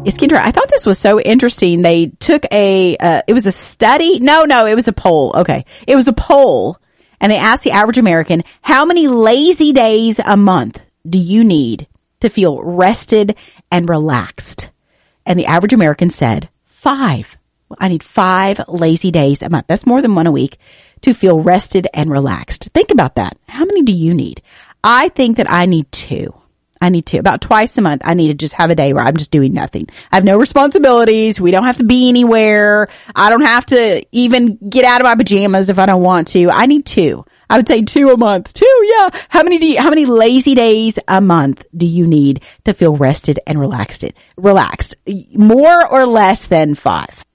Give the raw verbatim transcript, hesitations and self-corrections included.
Iskandar, I thought this was so interesting. They took a, uh, it was a study. No, no, it was a poll. Okay. It was a poll, and they asked the average American, how many lazy days a month do you need to feel rested and relaxed? And the average American said five. I need five lazy days a month. That's more than one a week to feel rested and relaxed. Think about that. How many do you need? I think that I need two. I need two. About twice a month, I need to just have a day where I'm just doing nothing. I have no responsibilities. We don't have to be anywhere. I don't have to even get out of my pajamas if I don't want to. I need two. I would say two a month. Two, yeah. How many do you, how many lazy days a month do you need to feel rested and relaxed? Relaxed. More or less than five?